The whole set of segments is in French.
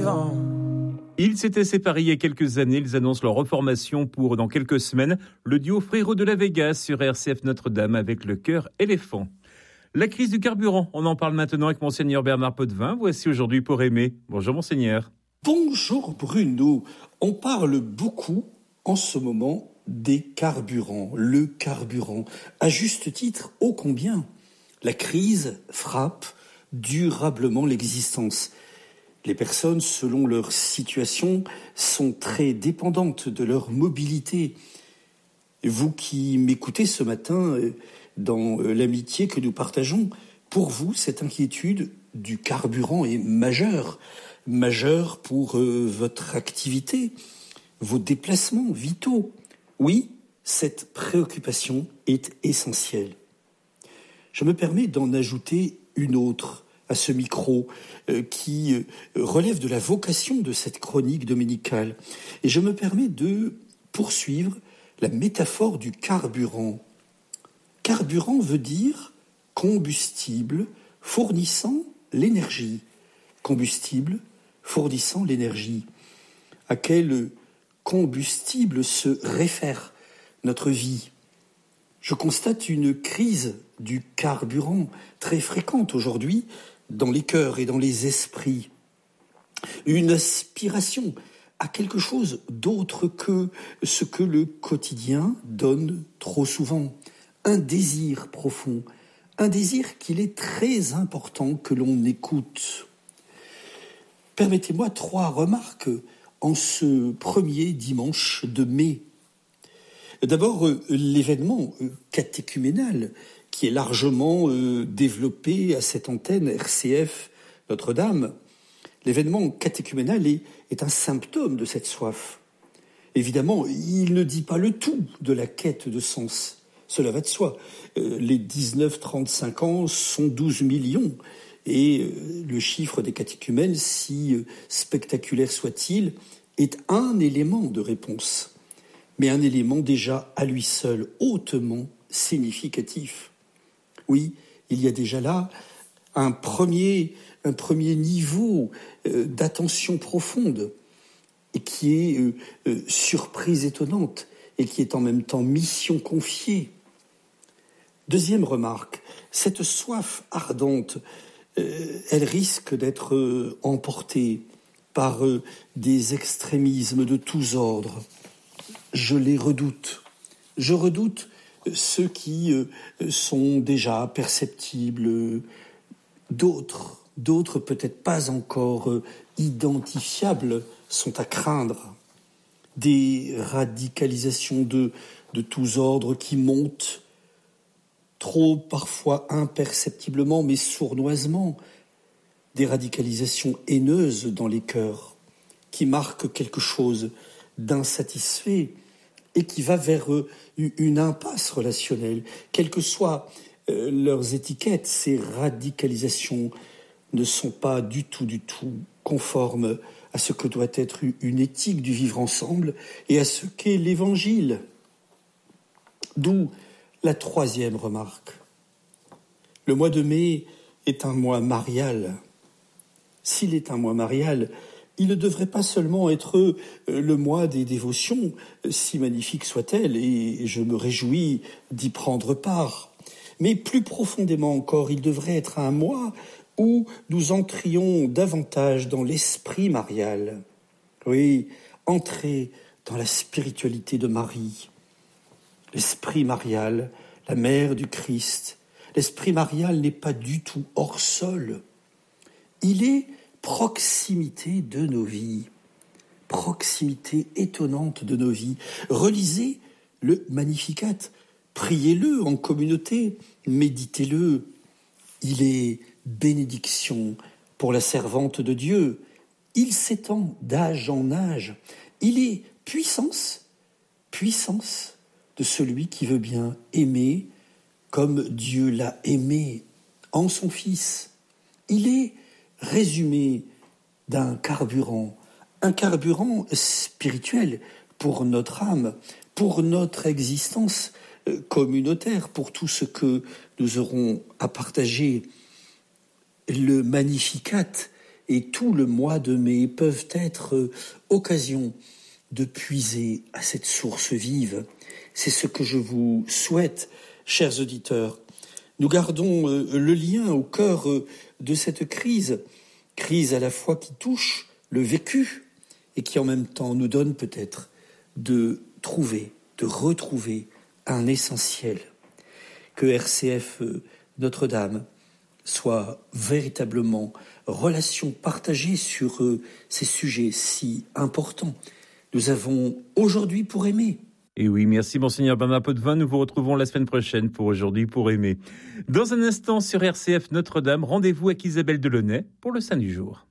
vivant. Ils s'étaient séparés il y a quelques années. Ils annoncent leur reformation pour dans quelques semaines. Le duo Frérot de la Vega sur RCF Notre-Dame avec le chœur éléphant. La crise du carburant, on en parle maintenant avec Monseigneur Bernard Potvin. Voici aujourd'hui pour aimer. Bonjour Monseigneur. Bonjour Bruno. On parle beaucoup en ce moment des carburants. Le carburant, à juste titre, ô combien la crise frappe durablement l'existence. Les personnes, selon leur situation, sont très dépendantes de leur mobilité. Vous qui m'écoutez ce matin, dans l'amitié que nous partageons, pour vous, cette inquiétude du carburant est majeure pour votre activité, vos déplacements vitaux. Oui, cette préoccupation est essentielle. Je me permets d'en ajouter une autre à ce micro qui relève de la vocation de cette chronique dominicale. Et je me permets de poursuivre la métaphore du carburant. Carburant veut dire combustible fournissant l'énergie. Combustible fournissant l'énergie. À quel combustible se réfère notre vie ? Je constate une crise du carburant très fréquente aujourd'hui dans les cœurs et dans les esprits. Une aspiration à quelque chose d'autre que ce que le quotidien donne trop souvent. Un désir profond, un désir qu'il est très important que l'on écoute. Permettez-moi 3 remarques en ce premier dimanche de mai. D'abord, l'événement catéchuménal qui est largement développé à cette antenne RCF Notre-Dame. L'événement catéchuménal est un symptôme de cette soif. Évidemment, il ne dit pas le tout de la quête de sens. Cela va de soi. Les 19-35 ans sont 12 millions. Et le chiffre des catéchumènes, si spectaculaire soit-il, est un élément de réponse. Mais un élément déjà à lui seul hautement significatif. Oui, il y a déjà là un premier niveau d'attention profonde et qui est surprise étonnante et qui est en même temps mission confiée. Deuxième remarque, cette soif ardente, elle risque d'être emportée par des extrémismes de tous ordres. Je les redoute. Je redoute ceux qui sont déjà perceptibles, d'autres peut-être pas encore identifiables, sont à craindre. Des radicalisations de tous ordres qui montent, trop parfois imperceptiblement mais sournoisement, des radicalisations haineuses dans les cœurs, qui marquent quelque chose d'insatisfait et qui va vers une impasse relationnelle. Quelles que soient leurs étiquettes, ces radicalisations ne sont pas du tout conformes à ce que doit être une éthique du vivre ensemble et à ce qu'est l'Évangile. D'où la 3e remarque. Le mois de mai est un mois marial. S'il est un mois marial, il ne devrait pas seulement être le mois des dévotions, si magnifique soit-elle, et je me réjouis d'y prendre part. Mais plus profondément encore, il devrait être un mois où nous entrions davantage dans l'esprit marial. Oui, entrer dans la spiritualité de Marie. L'esprit marial, la mère du Christ. L'esprit marial n'est pas du tout hors sol. Il est proximité de nos vies, proximité étonnante de nos vies. Relisez le Magnificat, priez-le en communauté, méditez-le. Il est bénédiction pour la servante de Dieu. Il s'étend d'âge en âge. Il est puissance de celui qui veut bien aimer comme Dieu l'a aimé en son Fils. Il est résumé d'un carburant, un carburant spirituel pour notre âme, pour notre existence communautaire, pour tout ce que nous aurons à partager. Le Magnificat et tout le mois de mai peuvent être occasion de puiser à cette source vive. C'est ce que je vous souhaite, chers auditeurs. Nous gardons le lien au cœur de cette crise à la fois qui touche le vécu et qui en même temps nous donne peut-être de retrouver un essentiel. Que RCF Notre-Dame soit véritablement relation partagée sur ces sujets si importants. Nous avons aujourd'hui pour aimer. Et oui, merci Monseigneur Bernard Potvin. Nous vous retrouvons la semaine prochaine pour Aujourd'hui pour aimer. Dans un instant sur RCF Notre-Dame, rendez-vous avec Isabelle Delaunay pour le Saint du jour.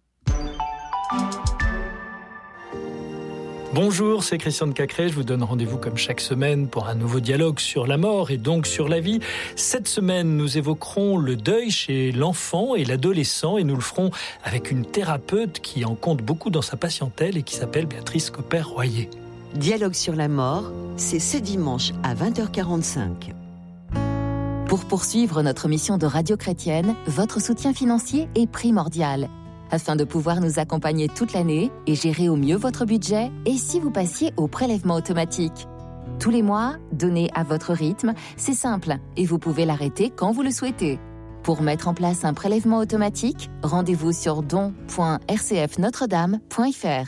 Bonjour, c'est Christian de Cacré. Je vous donne rendez-vous comme chaque semaine pour un nouveau dialogue sur la mort et donc sur la vie. Cette semaine, nous évoquerons le deuil chez l'enfant et l'adolescent et nous le ferons avec une thérapeute qui en compte beaucoup dans sa patientèle et qui s'appelle Béatrice Copper-Royer. Dialogue sur la mort, c'est ce dimanche à 20h45. Pour poursuivre notre mission de radio chrétienne, votre soutien financier est primordial. Afin de pouvoir nous accompagner toute l'année et gérer au mieux votre budget, et si vous passiez au prélèvement automatique. Tous les mois, donnez à votre rythme, c'est simple, et vous pouvez l'arrêter quand vous le souhaitez. Pour mettre en place un prélèvement automatique, rendez-vous sur don.rcfnotredame.fr.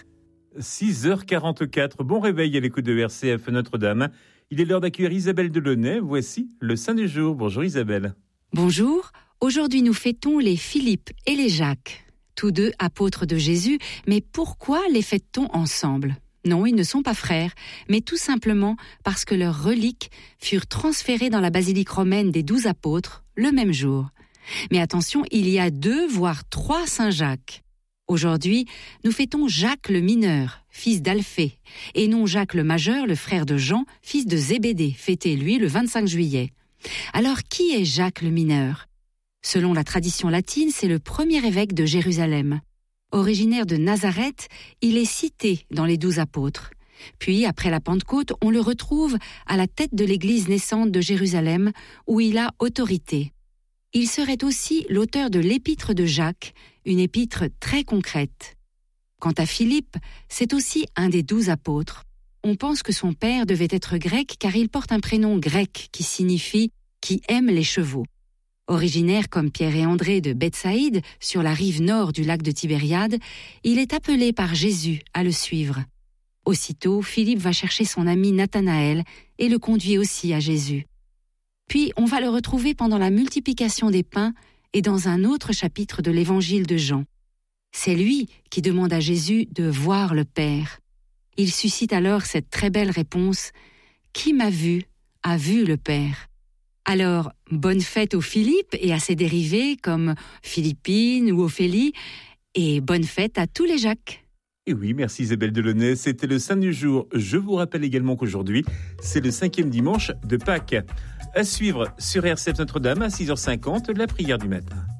6h44, bon réveil à l'écoute de RCF Notre-Dame. Il est l'heure d'accueillir Isabelle Delaunay. Voici le Saint du jour. Bonjour Isabelle. Bonjour, aujourd'hui nous fêtons les Philippe et les Jacques. Tous deux apôtres de Jésus, mais pourquoi les fête-t-on ensemble ? Non, ils ne sont pas frères, mais tout simplement parce que leurs reliques furent transférées dans la basilique romaine des 12 apôtres le même jour. Mais attention, il y a 2 voire 3 Saint Jacques. Aujourd'hui, nous fêtons Jacques le mineur, fils d'Alphée, et non Jacques le majeur, le frère de Jean, fils de Zébédée, fêté lui le 25 juillet. Alors qui est Jacques le mineur ? Selon la tradition latine, c'est le premier évêque de Jérusalem. Originaire de Nazareth, il est cité dans les 12 apôtres. Puis, après la Pentecôte, on le retrouve à la tête de l'église naissante de Jérusalem, où il a autorité. Il serait aussi l'auteur de l'épître de Jacques, une épître très concrète. Quant à Philippe, c'est aussi un des 12 apôtres. On pense que son père devait être grec car il porte un prénom grec qui signifie « qui aime les chevaux ». Originaire comme Pierre et André de Bethsaïde, sur la rive nord du lac de Tibériade, il est appelé par Jésus à le suivre. Aussitôt, Philippe va chercher son ami Nathanaël et le conduit aussi à Jésus. Puis, on va le retrouver pendant la multiplication des pains et dans un autre chapitre de l'évangile de Jean. C'est lui qui demande à Jésus de voir le Père. Il suscite alors cette très belle réponse « Qui m'a vu, a vu le Père ». Alors, bonne fête aux Philippe et à ses dérivés comme Philippine ou Ophélie, et bonne fête à tous les Jacques. Et oui, merci Isabelle Delaunay, c'était le Saint du jour. Je vous rappelle également qu'aujourd'hui, c'est le 5e dimanche de Pâques. À suivre sur RCF Notre-Dame à 6h50, la prière du matin.